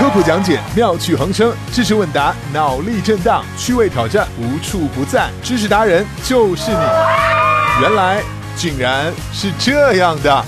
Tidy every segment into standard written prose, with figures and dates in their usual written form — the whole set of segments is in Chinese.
科普讲解妙趣横生，知识问答脑力震荡，趣味挑战无处不在，知识达人就是你。原来竟然是这样的。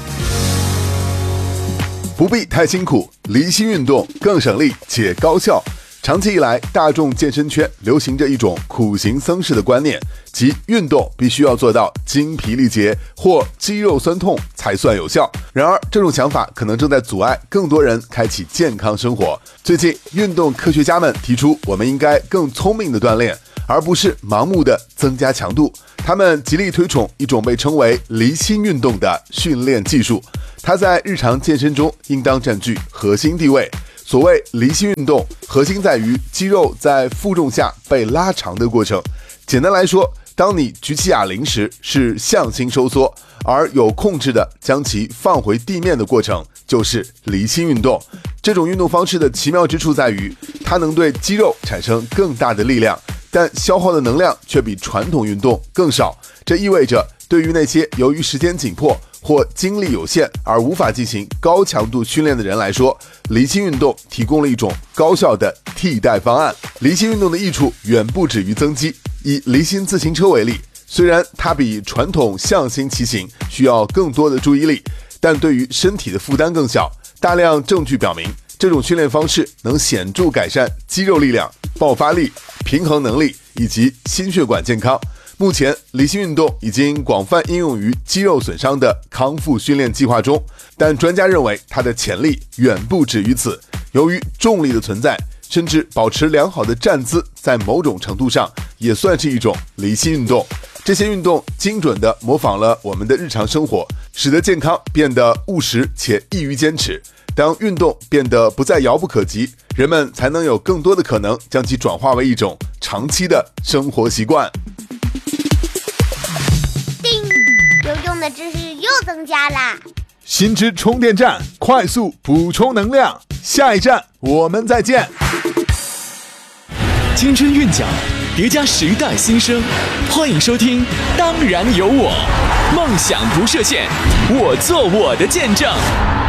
不必太辛苦，离心运动更省力且高效。长期以来，大众健身圈流行着一种苦行僧式的观念，即运动必须要做到精疲力竭或肌肉酸痛才算有效。然而，这种想法可能正在阻碍更多人开启健康生活。最近，运动科学家们提出，我们应该更聪明的锻炼，而不是盲目的增加强度。他们极力推崇一种被称为离心运动的训练技术，它在日常健身中应当占据核心地位。所谓离心运动，核心在于肌肉在负重下被拉长的过程。简单来说，当你举起哑铃时是向心收缩，而有控制的将其放回地面的过程就是离心运动。这种运动方式的奇妙之处在于，它能对肌肉产生更大的力量，但消耗的能量却比传统运动更少。这意味着，对于那些由于时间紧迫或精力有限而无法进行高强度训练的人来说，离心运动提供了一种高效的替代方案。离心运动的益处远不止于增肌。以离心自行车为例，虽然它比传统向心骑行需要更多的注意力，但对于身体的负担更小。大量证据表明，这种训练方式能显著改善肌肉力量、爆发力、平衡能力以及心血管健康。目前，离心运动已经广泛应用于肌肉损伤的康复训练计划中，但专家认为它的潜力远不止于此。由于重力的存在，甚至保持良好的站姿在某种程度上也算是一种离心运动。这些运动精准地模仿了我们的日常生活，使得健康变得务实且易于坚持。当运动变得不再遥不可及，人们才能有更多的可能将其转化为一种长期的生活习惯。 有用的知识又增加啦！ 新知充电站，快速补充能量。下一站我们再见。 青春韵脚，叠加时代新生，欢迎收听《当然有我》，梦想不设限，我做我的见证。